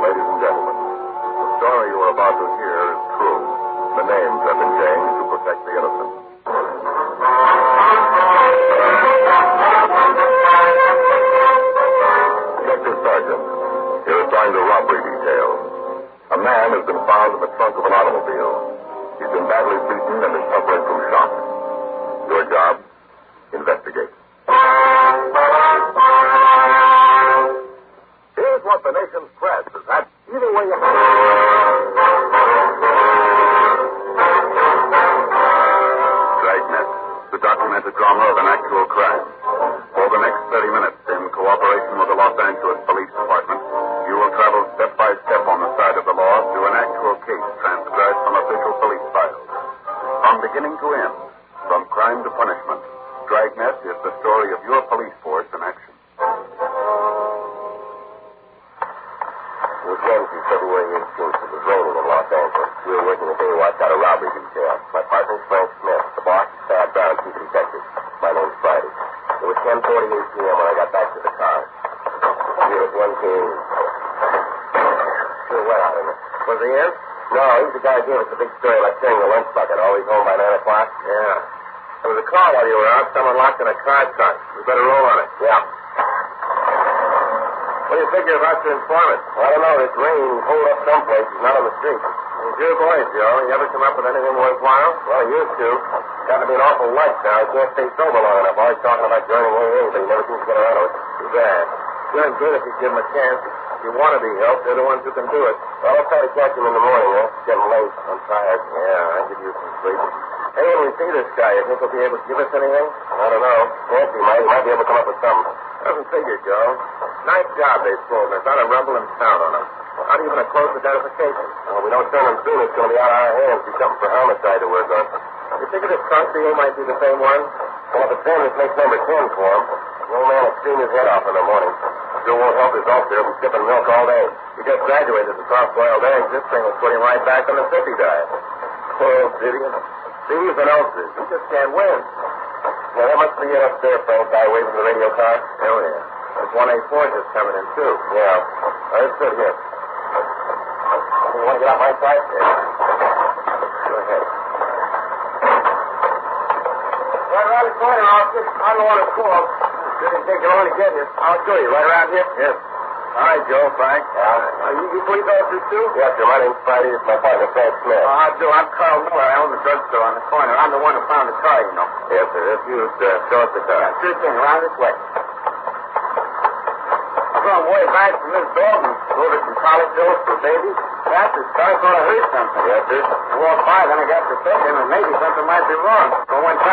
ladies and gentlemen. The story you are about to hear is true. The names have been changed to protect the innocent. Detective Sergeant, here assigned to robbery detail. A man has been found in the trunk of an automobile. He's been badly beaten and is suffering from shock. Your job? Investigate. Here's what the nation's press has had. Either way you... Dragnet, the documented drama of an actual crime. For the next 30 minutes, in cooperation with the Los Angeles Police Department, you will travel step by step on the side of the law through an actual case transcribed from official police files. From beginning to end, from crime to punishment, Dragnet is the story of your police force in action. It was Wednesday, February 18th. It was raining in Los Angeles. We were working the day watch out of robbery detail. My partner's Frank Smith. The boss is Thad Brown, chief detective. My name's Friday. It was 10:48 p.m. when I got back to the car. Here at 1 p.m. Sure wet out in it. Was he in? No, he's the guy who gave us the big story about carrying the lunch bucket. Always home by 9 o'clock. Yeah. There was a call while you were out. Someone locked in a car trunk. We better roll on it. Yeah. What do you figure about your informant? I don't know. This rain pulled up someplace. He's not on the street. He's your boy, Joe. You ever come up with anything worthwhile? Well, I used to. Got to be an awful light now. I can't stay sober long enough. Always talking about joining AA, but he never seems to get around to it. Too bad. Doing good if you give him a chance. If you want to be helped, they're the ones who can do it. Well, I'll try to catch him in the morning, huh? It's getting late. I'm tired. Yeah, I'll give you some sleep. Hey, when we see this guy, you think he'll be able to give us anything? I don't know. Nancy might be able to come up with something. Doesn't figure, Joe. Nice job they pulled. There's not a rumble in town on them. Not even a close identification. Well, we don't turn them soon. It's going to be out of our hands. Be something for homicide to work on. You figure this trunk deal might be the same one? Well, if it's him, it makes number 10 for him. The old man will scream his head off in the morning. Still won't help his ulcer. He'll be sipping milk all day. He just graduated with soft-boiled eggs. This thing will put him right back on the sippy diet. Oh, idiot. Thieves and ulcers. He just can't win. Now, that must be it up there, Frank. Guy waving the radio car. Oh, yeah. There's 184 just coming in, too. Yeah. Let's sit here. You want to get out my side? Yeah. Go ahead. Right around the corner, officer. I'm the one who called. Didn't take you long to get here. I'll show you. Right around here? Yes. All right, Joe, Frank. You police officers, too? Yes, sir. My name's Friday. It's my partner, Frank Smith. Joe, I'm Carl Miller. I own the drugstore on the corner. I'm the one who found the car, you know. Yes, sir. If you'd show us the car. Yeah, sure thing. Around this way. I'm way back from this Dalton. Over some college pills for babies. That's his car going to hurt something. Yes, sir. I walked by, then I got to thinking, and maybe something might be wrong. But when